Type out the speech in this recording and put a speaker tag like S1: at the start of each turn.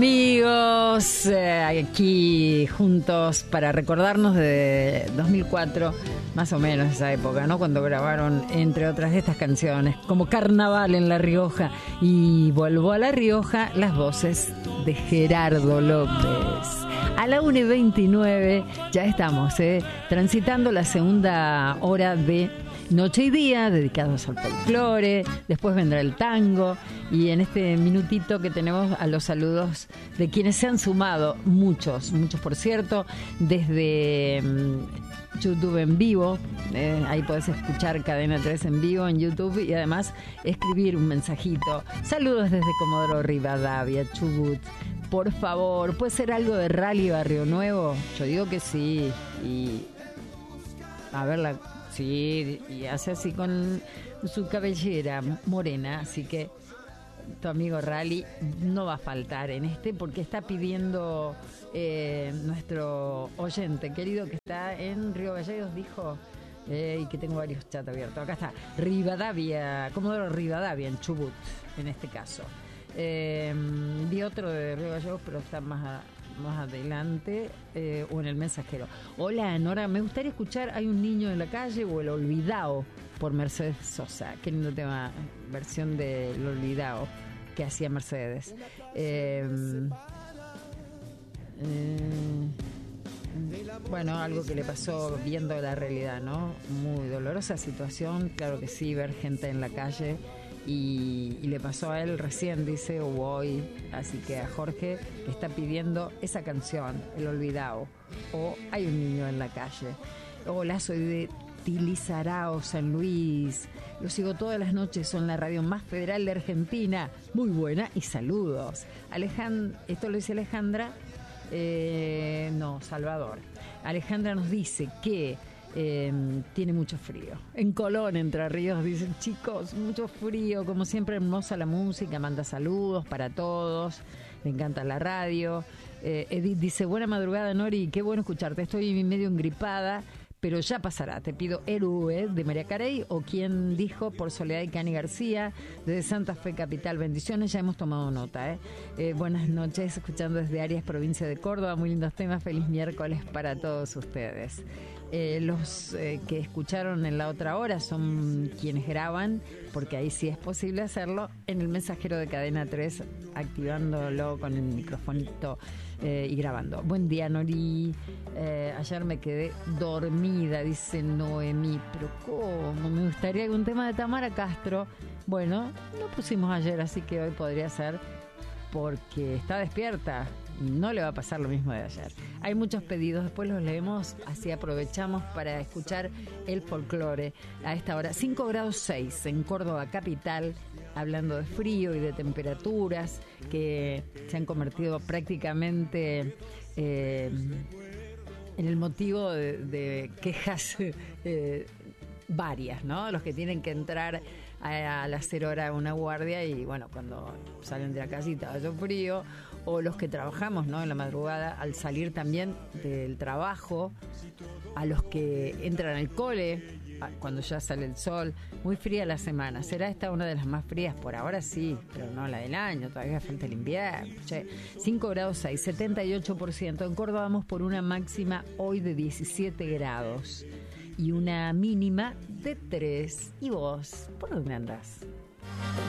S1: amigos, aquí juntos para recordarnos de 2004, más o menos esa época, ¿no? Cuando grabaron, entre otras, estas canciones, como Carnaval en La Rioja y Vuelvo a La Rioja, las voces de Gerardo López. A la 1:29 ya estamos, transitando la segunda hora de Noche y Día, dedicados al folclore. Después vendrá el tango. Y en este minutito que tenemos a los saludos de quienes se han sumado, muchos por cierto, desde YouTube en vivo. Ahí podés escuchar Cadena 3 en vivo en YouTube y además escribir un mensajito. Saludos desde Comodoro Rivadavia, Chubut. Por favor, ¿puede ser algo de Rally Barrio Nuevo? Yo digo que sí. Y a ver, sí, y hace así con su cabellera morena, así que tu amigo Rally no va a faltar en porque está pidiendo nuestro oyente querido que está en Río Gallegos, dijo, y que tengo varios chats abiertos. Acá está, Rivadavia, Comodoro Rivadavia, en Chubut, en este caso. Vi otro de Río Gallegos, pero está más adelante, o en el mensajero. Hola Nora, me gustaría escuchar Hay un niño en la calle o El Olvidao por Mercedes Sosa. Qué lindo tema, versión de El Olvidao que hacía Mercedes. Bueno, algo que le pasó viendo la realidad, ¿no? Muy dolorosa situación, claro que sí, ver gente en la calle. Y le pasó a él recién, dice, o hoy, así que a Jorge, que está pidiendo esa canción, El Olvidao, o Hay un niño en la calle. Hola, soy de Tilizarao, San Luis, lo sigo todas las noches, son la radio más federal de Argentina, muy buena, y saludos. Esto lo dice Alejandra, Salvador. Alejandra nos dice que tiene mucho frío. En Colón, Entre Ríos, dicen, chicos, mucho frío. Como siempre, hermosa la música, manda saludos para todos. Le encanta la radio. Edith dice, buena madrugada, Nori, qué bueno escucharte. Estoy medio engripada, pero ya pasará. Te pido Héroe de María Carey, o Quien Dijo por Soledad y Cani García, desde Santa Fe Capital. Bendiciones, ya hemos tomado nota. Buenas noches, escuchando desde Arias, provincia de Córdoba. Muy lindos temas, feliz miércoles para todos ustedes. Los que escucharon en la otra hora son quienes graban, porque ahí sí es posible hacerlo, en el mensajero de Cadena 3, activándolo con el microfonito y grabando. Buen día, Nori. Ayer me quedé dormida, dice Noemí. Pero ¿cómo? Me gustaría algún tema de Tamara Castro. Bueno, lo pusimos ayer, así que hoy podría ser, porque está despierta. No le va a pasar lo mismo de ayer. Hay muchos pedidos, después los leemos, así aprovechamos para escuchar el folclore a esta hora. 5 grados 6 en Córdoba capital, hablando de frío y de temperaturas que se han convertido prácticamente en el motivo de quejas varias, ¿no? Los que tienen que entrar a las 0 horas a una guardia y bueno, cuando salen de la casita hace frío, o los que trabajamos, ¿no? En la madrugada, al salir también del trabajo, a los que entran al cole cuando ya sale el sol. Muy fría la semana. ¿Será esta una de las más frías? Por ahora sí, pero no la del año, todavía falta el invierno. 5 grados 6, 78%. En Córdoba vamos por una máxima hoy de 17 grados y una mínima de 3. ¿Y vos? ¿Por dónde andás?